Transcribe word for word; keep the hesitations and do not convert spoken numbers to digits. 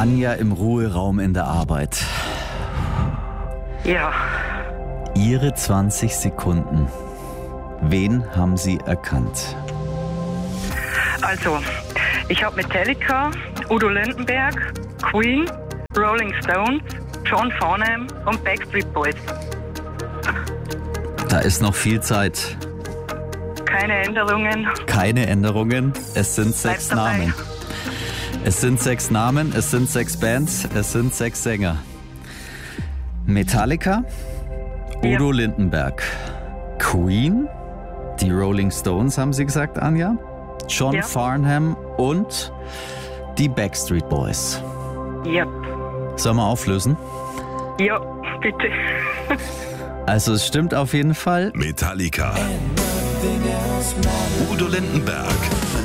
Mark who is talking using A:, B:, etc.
A: Anja im Ruheraum in der Arbeit.
B: Ja,
A: Ihre zwanzig Sekunden. Wen haben Sie erkannt?
B: also, ich habe Metallica, Udo Lindenberg, Queen, Rolling Stones, John Farnham und Backstreet Boys.
A: Da ist noch viel Zeit.
B: Keine Änderungen.
A: Keine Änderungen. Es sind
B: Bleib
A: sechs
B: dabei.
A: Namen. Es sind sechs Namen, es sind sechs Bands, es sind sechs Sänger. Metallica,
B: Ja.
A: Udo Lindenberg, Queen, die Rolling Stones haben Sie gesagt, Anja, John
B: Ja.
A: Farnham und die Backstreet Boys.
B: Ja,
A: Sollen wir auflösen?
B: ja, bitte.
A: Also es stimmt auf jeden Fall.
C: Metallica, Udo Lindenberg,